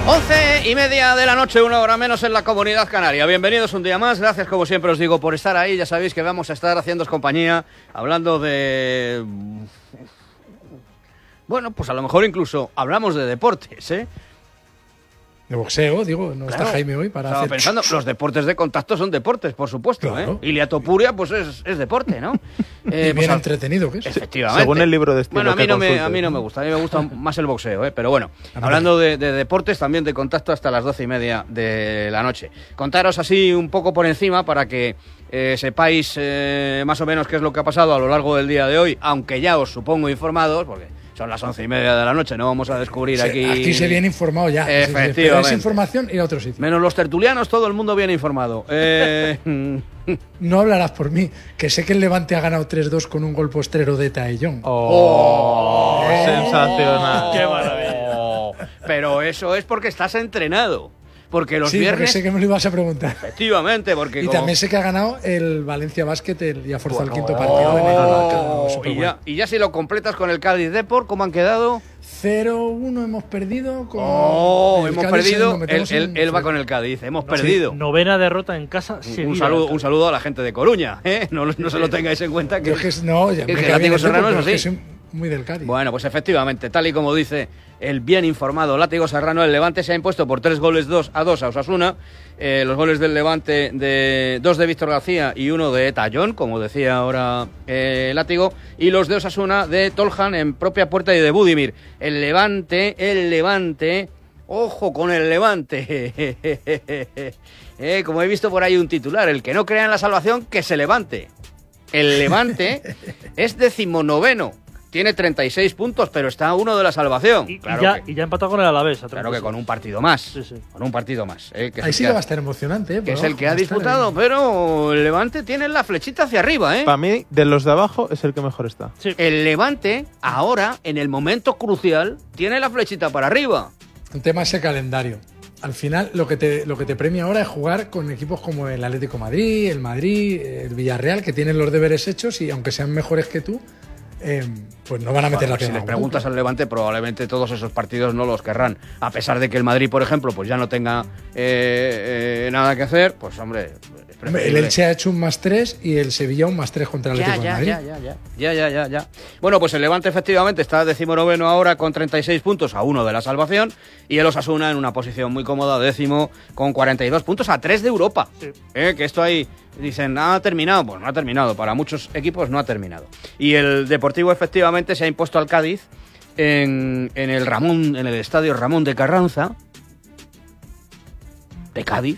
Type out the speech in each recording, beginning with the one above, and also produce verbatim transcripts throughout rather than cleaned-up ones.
once y media de la noche, una hora menos en la Comunidad Canaria. Bienvenidos un día más. Gracias, como siempre os digo, por estar ahí. Ya sabéis que vamos a estar haciéndoos compañía, hablando de... Bueno, pues a lo mejor incluso hablamos de deportes, ¿eh? De boxeo, digo, no claro. Está Jaime hoy para Estaba hacer... pensando, los deportes de contacto son deportes, por supuesto, claro. ¿eh? Iliatopuria, pues es, es deporte, ¿no? Eh, y bien pues, entretenido, ¿qué es? Efectivamente. Según el libro de estilo. Bueno, a mí, no me, consulte. a mí no me gusta, a mí me gusta más el boxeo, ¿eh? Pero bueno, hablando de, de deportes, también de contacto hasta las doce y media de la noche. Contaros así un poco por encima para que eh, sepáis eh, más o menos qué es lo que ha pasado a lo largo del día de hoy, aunque ya os supongo informados, porque... son las once y media de la noche, no vamos a descubrir sí, aquí... Aquí se viene informado ya. Efectivamente. Pero esa información ir a otro sitio. Menos los tertulianos, todo el mundo viene informado. Eh... No hablarás por mí, que sé que el Levante ha ganado tres dos con un gol postrero de Taellón. ¡Oh! oh eh. ¡Sensacional! ¡Qué maravilla! Pero eso es porque estás entrenado. Porque los sí, viernes... porque sé que me lo ibas a preguntar. Efectivamente, porque... Y como... también sé que ha ganado el Valencia Basket el, y ha forzado bueno, el quinto partido. Oh, en el... y, ya, y ya si lo completas con el Cádiz Depor, ¿cómo han quedado? cero uno hemos perdido. Con oh, hemos Cádiz perdido. Él, él, en... él va con el Cádiz, hemos no, perdido. Sí, novena derrota en casa. Un saludo, un saludo a la gente de Coruña, ¿eh? No, no se lo tengáis en cuenta. Que, que es, no, ya que, me que Látigo Serrano es así. Es muy del Cádiz. Bueno, pues efectivamente, tal y como dice el bien informado Látigo Serrano, el Levante se ha impuesto por tres goles dos a dos a Osasuna. Eh, los goles del Levante, de dos de Víctor García y uno de Taellón, como decía ahora eh, Látigo, y los de Osasuna de Toljan en propia puerta y de Budimir. El Levante, el Levante, ojo con el Levante. eh, como he visto por ahí un titular, el que no crea en la salvación, que se levante. El Levante es decimonoveno. Tiene treinta y seis puntos, pero está a uno de la salvación. Y, claro y, ya, que, y ya empató con el Alavés. Claro que con un partido más. Sí, sí. Con un partido más. Eh, que Ahí sí que va a estar emocionante. Eh, que es el que ha disputado, pero el Levante tiene la flechita hacia arriba. ¿eh? Para mí, de los de abajo, es el que mejor está. Sí. El Levante, ahora, en el momento crucial, tiene la flechita para arriba. Un tema es el calendario. Al final, lo que, te, lo que te premia ahora es jugar con equipos como el Atlético de Madrid, el Madrid, el Villarreal, que tienen los deberes hechos y aunque sean mejores que tú, eh, pues no van a meter bueno, la pierna. Si les preguntas al Levante, probablemente todos esos partidos no los querrán. A pesar de que el Madrid, por ejemplo, pues ya no tenga eh, eh, nada que hacer, pues hombre... El Elche ha hecho un más tres y el Sevilla un más tres contra el Atlético de Madrid. Ya, ya, ya, ya, ya, ya, ya. Bueno, pues el Levante efectivamente está decimonoveno ahora con treinta y seis puntos a uno de la salvación y el Osasuna en una posición muy cómoda, décimo, con cuarenta y dos puntos a tres de Europa. Sí. Eh, que esto ahí dicen, ¿ha terminado? Pues no ha terminado, para muchos equipos no ha terminado. Y el Deportivo efectivamente se ha impuesto al Cádiz en, en el Ramón, en el estadio Ramón de Carranza, de Cádiz.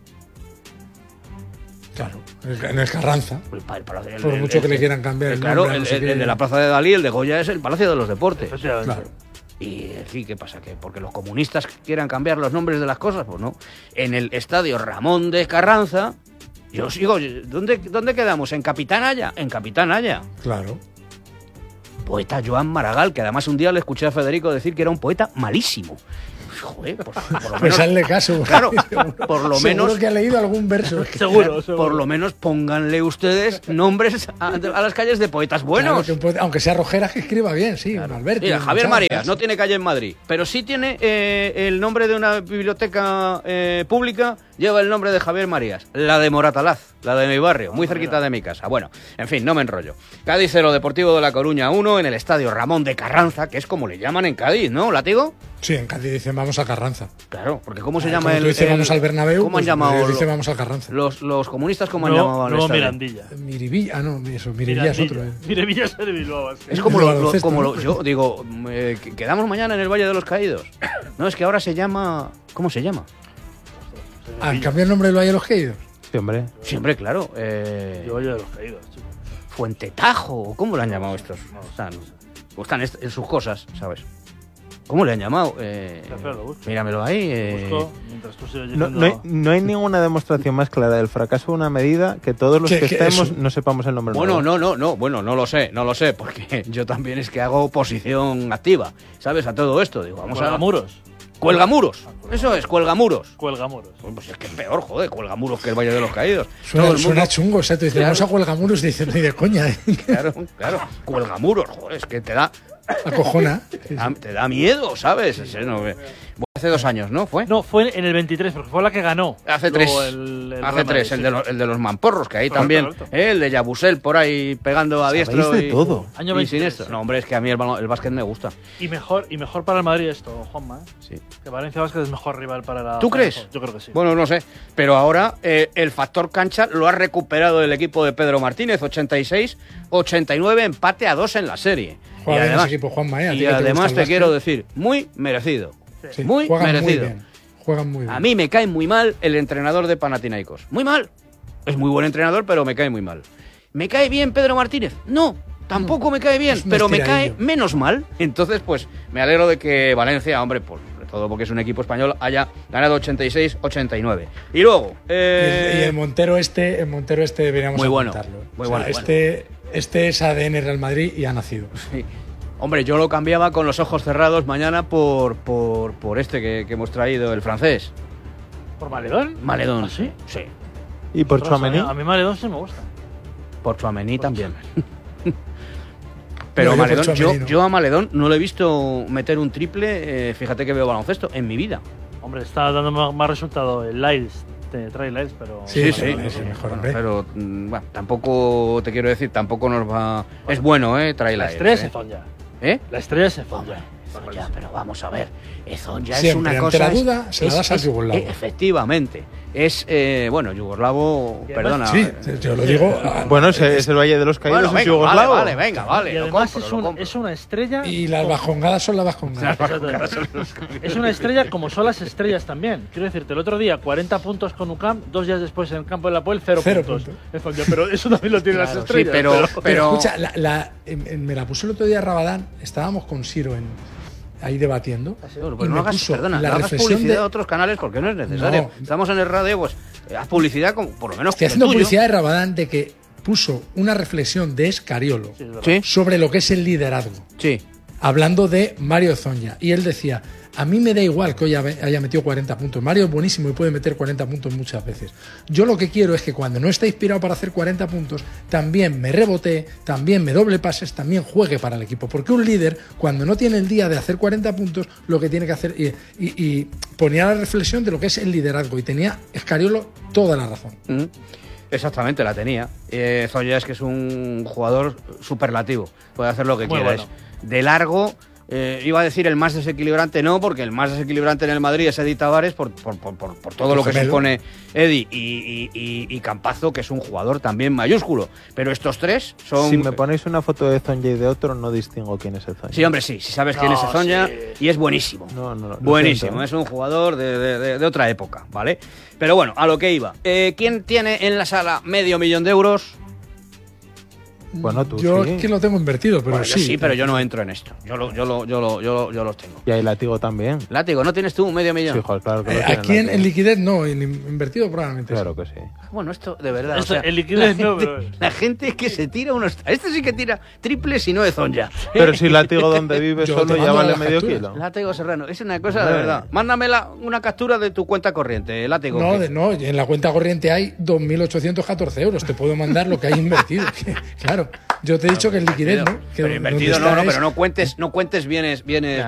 Claro, en el Carranza. El, el, el, el, Por el, mucho el, que le quieran cambiar el, el claro, nombre. El, no sé el, el de la Plaza de Dalí, el de Goya, es el Palacio de los Deportes. Claro. Y sí, ¿qué pasa? ¿Que porque los comunistas quieran cambiar los nombres de las cosas? Pues no. En el estadio Ramón de Carranza, yo sigo... ¿Dónde, dónde quedamos? ¿En Capitán Haya? En Capitán Haya. Claro. Poeta Joan Maragall, que además un día le escuché a Federico decir que era un poeta malísimo. Joder, por, por lo menos, pues hazle caso. Claro, por lo menos... Seguro que ha leído algún verso. seguro, seguro. Por lo menos pónganle ustedes nombres a, a las calles de poetas buenos. Claro, poeta, aunque sea Rojera, que escriba bien, sí, claro. Un Alberti. Mira, un Javier Chávez, Marías no tiene calle en Madrid, pero sí tiene eh, el nombre de una biblioteca eh, pública, lleva el nombre de Javier Marías, la de Moratalaz, la de mi barrio, muy cerquita de mi casa. Bueno, en fin, no me enrollo. Cádiz cero, Deportivo de La Coruña uno, en el estadio Ramón de Carranza, que es como le llaman en Cádiz, ¿no, Látigo? Sí, en Cádiz dicen vamos a Carranza. Claro, porque ¿cómo se ah, llama como el...? Tú dices el, vamos al Bernabéu, ¿cómo pues han llamado? Dice vamos al Carranza. Los, los comunistas, ¿cómo han no, llamado al no, estadio? Mirandilla. Miribilla, ah, no, eso, Miribilla es otro. Eh. Miribilla es de Bilbao. Sí. Es como, lo, lo, como lo, yo digo, eh, quedamos mañana en el Valle de los Caídos. No, es que ahora se llama... ¿Cómo se llama? ¿Han cambiado el nombre del Valle de los Caídos? Sí, hombre. Siempre, claro. Eh... El Valle de los Caídos, chico. Fuente Tajo, ¿cómo lo han llamado estos? No, están, o están en sus cosas, ¿sabes? ¿Cómo le han llamado? Eh, míramelo ahí. Eh... Busco, mientras tú sigues no, no, hay, no hay ninguna demostración más clara del fracaso de una medida que todos los que estemos no sepamos el nombre. Bueno, nuevo. no, no, no, bueno, no lo sé, no lo sé, porque yo también es que hago oposición activa, ¿sabes? A todo esto, digo, vamos a... muros. Cuelgamuros, eso es, cuelgamuros. Cuelgamuros. Pues es que es peor, joder, cuelgamuros que el Valle de los Caídos. Suena, Todo el mundo... suena chungo, o sea, tú dices, claro. Vamos a cuelgamuros, dices, ni de coña. ¿eh? Claro, claro, cuelgamuros, joder, es que te da... Acojona. Te da, te da miedo, ¿sabes? Ese no... Hace dos años, ¿no? ¿Fue? No, fue en el veintitrés, porque fue la que ganó. Hace Luego tres. el- el Hace Real tres, Madrid, el sí. de, los, el de los mamporros, que ahí Correcto, también. correcto. ¿eh? El de Yabusel por ahí pegando a Sabéis diestro. de y, todo. Año y veintitrés, siniestro. sí. No, hombre, es que a mí el, balón- el básquet me gusta. Y mejor, y mejor para el Madrid esto, Juanma. ¿eh? Sí. Que Valencia Basket es mejor rival para la. ¿Tú crees? Yo creo que sí. Bueno, no sé. Pero ahora eh, el factor cancha lo ha recuperado el equipo de Pedro Martínez. ochenta y seis ochenta y nueve, empate a dos en la serie. Juega y bien además, ese equipo, Juanma, ¿eh? A ti y que te además gusta te, el quiero básquet. decir, muy merecido. Sí, Muy juegan merecido. Muy bien. Juegan muy bien. A mí me cae muy mal el entrenador de Panathinaikos. Muy mal. Es muy buen entrenador, pero me cae muy mal. ¿Me cae bien Pedro Martínez? No, tampoco me cae bien, es un pero me cae estiradillo. menos mal. Entonces, pues, me alegro de que Valencia, hombre, por sobre todo porque es un equipo español, haya ganado ochenta y seis ochenta y nueve. Y luego... Y el, eh, y el Montero este, el Montero este deberíamos Muy bueno, apuntarlo. muy O sea, bueno, Este, este es A D N Real Madrid y ha nacido. sí. Hombre, yo lo cambiaba con los ojos cerrados mañana por, por, por este que, que hemos traído, el francés. ¿Por Maledón? Maledón. ¿Ah, sí? Sí. ¿Y por Ostras, Tchouaméni? A mí, a mí Maledón sí me gusta. Por Tchouaméni Por también. Pero No, yo por Maledón, yo, Tchouaméni no. yo a Maledón no le he visto meter un triple, eh, fíjate que veo baloncesto, en mi vida. Hombre, está dando más, más resultado el Lyles, te trae Lyles, pero. Sí, Sí, es el mejor, Bueno, hombre. pero mm, bueno, tampoco te quiero decir, tampoco nos va. Es bueno, ¿eh? Trae La la estrella ¿eh? se Zonja. ¿Eh? La estrella se Zonja. Zonja, pero vamos a ver. Zonja es Siempre, una ante cosa. la es- duda, se la es- das al es- yugoslavo. eh, Efectivamente. Es, eh, bueno, yugoslavo, Y además- perdona. Sí, yo lo digo. ah, Bueno, es, es el Valle de los Caídos, Bueno, es venga, vale, yugoslavo. vale, venga, vale. Y lo además compro, es, lo un- compro. es una estrella. Y las bajongadas son las bajongadas. Exacto. Es una estrella como son las estrellas también. Quiero decirte, el otro día cuarenta puntos con U C A M, dos días después en el campo de la Puel, cero, Cero puntos. puntos. Es Zonja, pero eso también lo tienen Claro, las estrellas. sí, pero- Pero, Pero- escucha, la- la- en- en- me la puso el otro día Rabadán, estábamos con Siro en, ahí debatiendo. Bueno, y pues no me hagas, puso perdona, la no hagas reflexión publicidad de- a otros canales porque no es necesario. No. Estamos en el radio, pues eh, haz publicidad como, por lo menos Estoy el haciendo tuyo. publicidad de Rabadán de que puso una reflexión de Escariolo Sí, es verdad. Sí, sobre lo que es el liderazgo, sí. hablando de Mario Zonja. Y él decía, a mí me da igual que hoy haya haya metido cuarenta puntos. Mario es buenísimo y puede meter cuarenta puntos muchas veces. Yo lo que quiero es que cuando no esté inspirado para hacer cuarenta puntos, también me rebotee, también me doble pases, también juegue para el equipo. Porque un líder, cuando no tiene el día de hacer cuarenta puntos, lo que tiene que hacer... Y, y- y ponía la reflexión de lo que es el liderazgo. Y tenía Escariolo toda la razón. Mm. Exactamente, la tenía. Eh, Zonja es que es un jugador superlativo. Puede hacer lo que Muy quiera. bueno. Es de largo. eh, iba a decir el más desequilibrante, no, porque el más desequilibrante en el Madrid es Edi Tavares por, por, por, por- por todo Tu lo que gemelo. supone Edi y, y, y- y Campazo, que es un jugador también mayúsculo. Pero estos tres son. Si me ponéis una foto de Zonja y de otro, no distingo quién es el Zonja. Sí, hombre, sí, si sabes quién No, es Zonja, sí. y es buenísimo. No, no, lo Buenísimo, siento, ¿eh? es un jugador de, de- de- de otra época, ¿vale? Pero bueno, a lo que iba. Eh, ¿Quién tiene en la sala medio millón de euros? Bueno, tú Yo sí. es que lo tengo invertido, pero Bueno, yo sí. sí, pero yo no entro en esto. Yo, lo, yo, lo, yo, lo, yo, lo- yo los tengo. Y ahí Látigo también. Látigo, ¿no tienes tú un medio millón? Sí, joder, claro que lo Eh, tiene aquí en, Látigo. en liquidez no, en invertido probablemente Claro sí. que sí. Bueno, esto de verdad. Esto, o sea, el liquidez la no, gente, pero- la gente que se tira unos. Este sí que tira triples y no de Zonja. Pero si Látigo donde vive Yo solo te ya mando vale las medio capturas. kilo. Látigo Serrano, es una cosa de Hombre. verdad. Mándamela una captura de tu cuenta corriente, Látigo. No, que- de- no, en la cuenta corriente hay dos mil ochocientos catorce euros. Te puedo mandar lo que hay invertido. Que, claro, yo te he dicho que el liquidez, ¿no? Que Pero donde invertido no, no, está es- pero no cuentes, no cuentes bienes, bienes